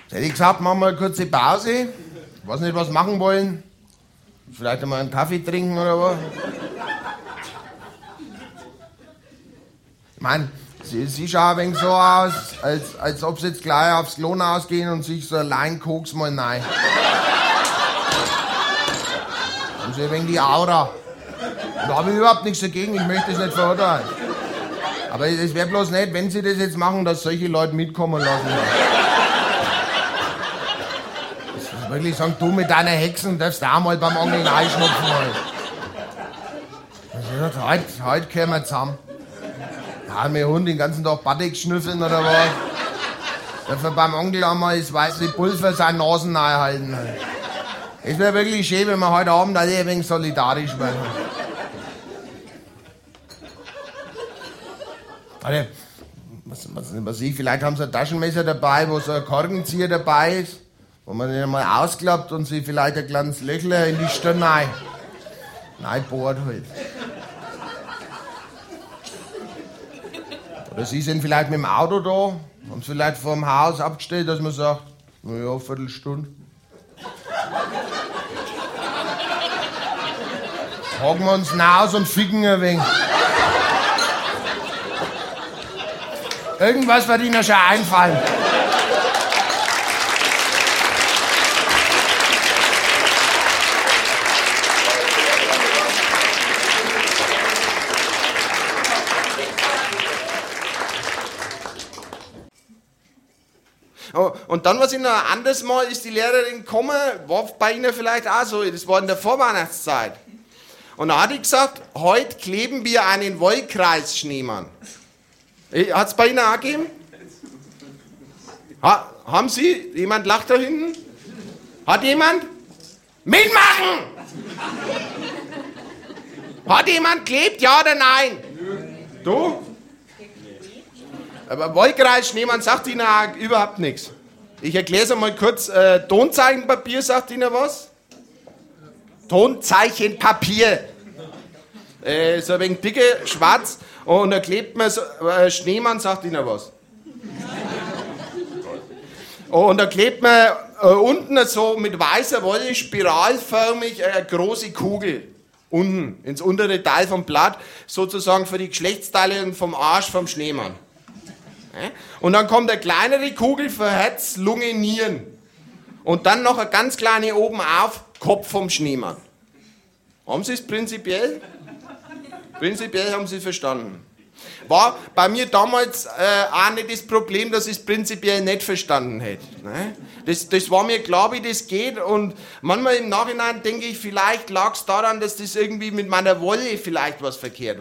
Jetzt hätte ich gesagt, machen wir eine kurze Pause. Ich weiß nicht, was machen wollen. Vielleicht einmal einen Kaffee trinken oder was. Ich meine, sie schaut ein wenig so aus, als ob sie jetzt gleich aufs Klo ausgehen und sich so allein Koks mal rein. Haben sie ein wenig die Aura. Da habe ich überhaupt nichts dagegen, ich möchte das nicht verurteilen. Aber es wäre bloß nett, wenn sie das jetzt machen, dass solche Leute mitkommen lassen. Das wirklich sagen, du mit deiner Hexen darfst auch mal beim Angeln einschnupfen. Heute kehren wir zusammen. Ja, mein Hund den ganzen Tag Batik schnüffeln oder was. Dafür beim Onkel einmal das weiße Pulver seine Nasen einhalten. Es wäre wirklich schön, wenn wir heute Abend alle ein wenig solidarisch wären. Alter, was ich, vielleicht haben sie ein Taschenmesser dabei, wo so ein Korkenzieher dabei ist, wo man den mal ausklappt und sie vielleicht ein kleines Löchler in die Stirn bohrt halt. Oder sie sind vielleicht mit dem Auto da, haben es vielleicht vor dem Haus abgestellt, dass man sagt, naja, eine Viertelstunde. Haken wir uns raus und ficken ein wenig. Irgendwas wird Ihnen schon einfallen. Oh, und dann, was ich noch ein anderes Mal, ist die Lehrerin gekommen, war bei Ihnen vielleicht auch so, das war in der Vorweihnachtszeit. Und da hat die gesagt, heute kleben wir einen Wollkreisschneemann. Hat es bei Ihnen auch gegeben? Haben Sie? Jemand lacht da hinten? Hat jemand? Mitmachen! Hat jemand klebt, ja oder nein? Du? Aber Wollkreisschneemann sagt Ihnen auch überhaupt nichts. Ich erkläre es einmal kurz. Tonzeichenpapier sagt Ihnen was? Tonzeichenpapier. So ein wenig dicke, schwarz. Und da klebt man so, Schneemann sagt Ihnen was. Und da klebt man unten so mit weißer Wolle spiralförmig eine große Kugel. Unten, ins untere Teil vom Blatt, sozusagen für die Geschlechtsteile vom Arsch vom Schneemann. Und dann kommt eine kleinere Kugel für Herz, Lunge, Nieren. Und dann noch eine ganz kleine oben auf, Kopf vom Schneemann. Haben Sie es prinzipiell? Prinzipiell haben Sie verstanden. War bei mir damals auch nicht das Problem, dass ich es prinzipiell nicht verstanden hätte. Ne? Das war mir klar, wie das geht. Und manchmal im Nachhinein denke ich, vielleicht lag es daran, dass das irgendwie mit meiner Wolle vielleicht was verkehrt war.